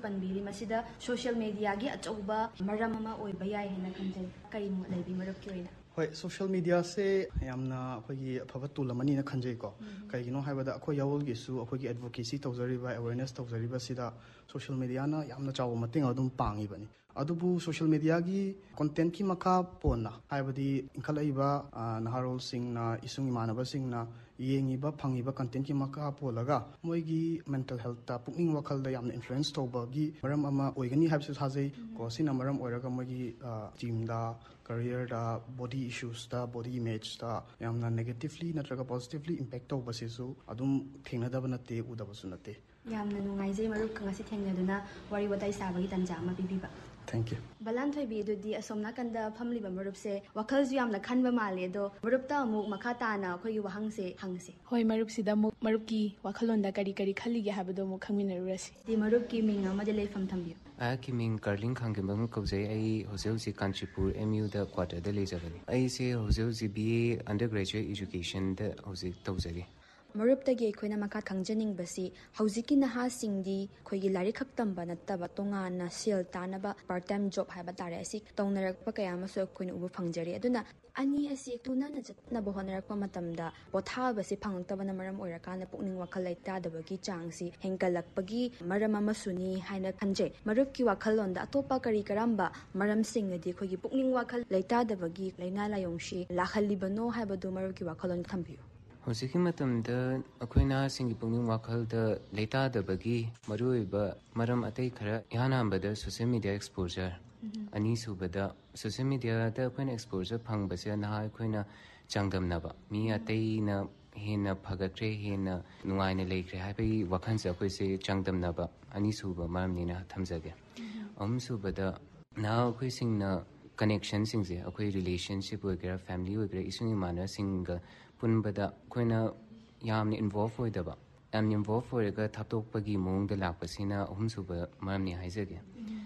पंबीरी मसिदा social media की अचौबा मरम अमा ओइबा याय हेना खंजै करी मो लेबी मरुप की ओइना होय सोशल मीडिया से यामना अखोगी अफबा टूल अमनी ना खंजै को कईगिनो हाइबदा अखो यावलगिसु अखोगी एडवोकेसी तौजरिबा अवेयरनेस तौजरिबा सिदा सोशल मीडिया ना यामना चाव मतेंग अदुम पांगी बनी अदुबु सोशल मीडिया की कंटेंट की मखा पोना हाइबदी इंखलइबा नहारोल सिंगना इसुंग इमानबा सिंगना येंगिबा फंगिबा कंटेंट की मखा पोलगा मोइगी मेंटल हेल्थ ता पुकनिंग वखल दा यामना इन्फ्लुएंस तौबगी मरम अमा ओइगनी हाइबसु थाजै को सिना मरम ओइरगा मोइगी टीम दा career da body issues da body image da yamna negatively natraga positively impact to basisu adum thengna da banate udabasu nate yamna nungaijai marup khangasi thengna wari watai sabagi tanja ma bibiba thank you balan thoi bi dudi asomna kanda family ba marup se wakal ju yamna khanba male do marup ta amu makha ta na khoi wahang se hangse hoi marup sida marup ki wakhalon da kari kari khali ge habado mu khangminarurasi di marup ki minga ma de leifam thambiu की Ming curling खांगेबम कौजे I होजे होजे Kanchipur MU the quarter the लेजबनी आई से होजे होजे BA under graduate education the होजे तौजरी मरुपतगी अखोइना मखा खंगजनिंगबसी हौजिकी नहा सिंगदी खोइगी लारिक खक तंबा नत्तबा तोंगाना cell तानबा part time job हाइबा तारे असि तौनरकपा कयामसो अखोइना उबु फंगजरी अदुना अनि असि तुनाना जतनबा होनरकपा मतमदा पोथाबसी फंगतबना मरम ओइराकाना पुकनिंग वखल लैतादबगी चांगसी हेंगलकपगी मरम अमसुनी हाइना खंजे मरुपकी वखललोंदा अतोपा करी करamba मरम सिंगदी खोइगी पुकनिंग वखल लैतादबगी लैना लायोंशी लाखलिबनो हाइबदु मरुपकी वखलोन थंबियो होजिकी मतमद अखोइना सिंगी पुकनिंग वखल द लैतादबगी मरुइबा मरम अतै खरा यानांबदा सोशल मीडिया एक्सपोजर अनि सुबदा सोशल मीडिया द अखोइना एक्सपोजर फंगबसे नहा अखोइना चांगदमनबा मी अतैना हेना फगत्रे हेना नुआइना लेख्रे हाइबै वखनसे अखोइसे चांगदमनबा अनि सुब मरमनिना थमजगे सुबदा ना अखोइ सिंगना कनेक्शन सिंगजे अखोइ रिलेशनशिप वगैरह फैमिली वगैरह इसुंगी माना सिंग पुनबदा अखोइना यामने इन्वॉल्व होइदबा यामने इन्वॉल्व होइरगा थातोकपगी मोंग द लाकपसिना सुब मरमनि हाइजगे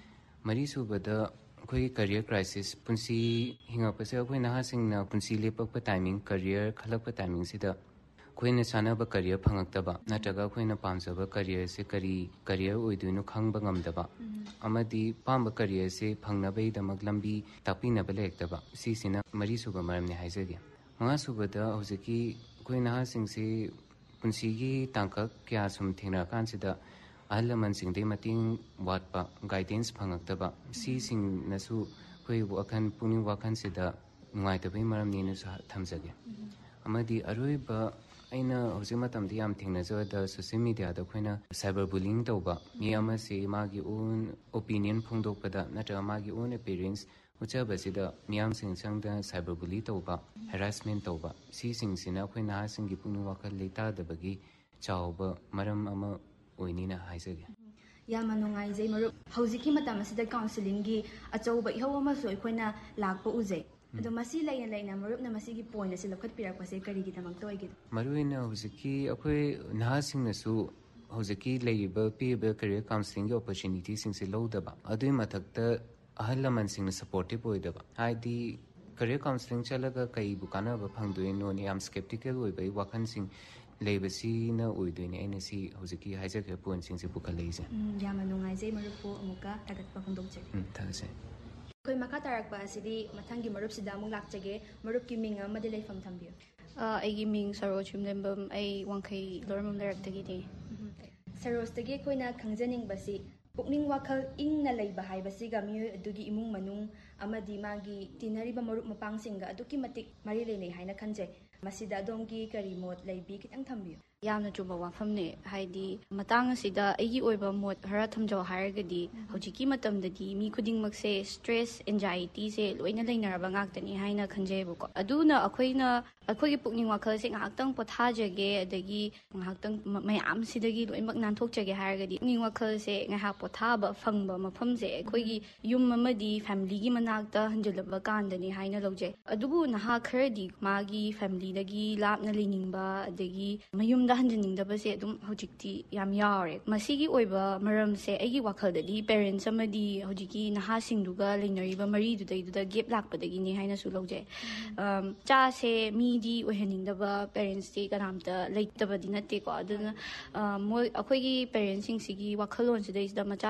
मरी सुबदा अखोइ करियर क्राइसिस पुंसी हिंगपसे अखोइ नहा सिंगना पुंसी लेपक टाइमिंग करियर खलक टाइमिंग सिदा अखोइना सानब करियर फंगक्तबा नत्रगा अखोइना पामजब करियर से career ओइदुनो खंगबा ngamdaba amadi pamba career se phangnabai damak lambi tapinaba lektaba sisina mari suba maramni haijage manga suba da hojiki koina singse punsigi tangkak kya sum thina kansida ahalaman singdei mating watpa guidance phangaktaba si sing nasu koi wakan puning wakan sida ngai maramni na thamjage amadi aroiba aina hoje matamdi yam thingnajo da social media da khoina cyber bullying tawba mi ama se magi own opinion phongdokpada natra magi own appearance uchaba sida miyam sing sangda cyber bully tawba harassment tawba si sing sina khoina singi punu wakal leta dabagi chawba maram ama oinina haisage yama nungaijai marup hojiki matam asida counseling gi achauba iho ama so khoina lakpa ujai ado masi laina marup na masigi point ase lokhat pirak pase kari gi tamak toy gi maruina hojiki akhoi naha sing nasu hojiki leiba piba career counseling gi opportunity sing se lodaba adui mathakta ahalaman sing na supportive oidaba haidi career counseling chalaga kai bukana ba phangdoi no ni am skeptical oibai wakan sing leibasi na oidoine aina si hojiki haijake point sing se bukaleise yama nungaijai marup po amuka tagat pa khondok che thagase कोई मखा तारक बासिदी मथंगी मरुप सिदा मुक लाक्चगे मरुप की Ming अमदे लेफम थंबियो आइगी Ming सरोजम लेंबम आई वांखै लोरमम लेरक्तगी दे सरोजतगे कोइना खंगजनिंग बसी पुकनिंग वाखल इंगना लेबा हाइबसिगा मियोय अदुगी इमुंग मनुंग अमदी मागी तिनरिबा मरुप मपांग सिंगा अदुकी मतिक मरि लेने हाइना खंजे मसिदा दोंगी करी मोत लेबी कितंग थंबियो यामना चुबा वाफमने हाइदी मतांग असिदा एगी ओइबा मोत हरा थमजौ हारगदी हौजिकी मतमददी मी खुदिंगमक्से स्ट्रेस एंजाइटी से लोइना लेनरबा ngaktani haina khanjebako aduna अखोई पुकनिंग वाखल से ngahktang pothaजगे अदगी ngahktang mayam sidagi loimak nanthokjage हारगदी पुकनिंग वाखल से ngahak pothaba phangba mafam se अखोई yum amadi family gi manakta hanjulaba kandani haina logje adubu naha khardi magi family dagi lapna leningba adagi mayum दा हंजनिंगदब से दुम होजिकती याम यारे मसीगी ओइबा मरम से एगी वाखलददी पेरेंट्स अमदी होजिकी नहा सिंगदुगा लेनरिबा मरी दुदैदुदा गेप लाकपदगी नि हाइना सु लौजे चा से मीदी ओहनिंगदबा पेरेंट्स ती कनामता लेतबदी नते को अदना मोय अखोइगी पेरेंट्स सिंग सिगी वाखलोन सिदैसदा मचा